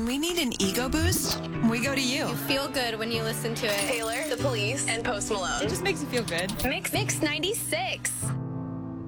we need an ego boost, we go to you. Feel good when you listen to it. Taylor, The Police, and Post Malone. It just makes you feel good. Mix 96.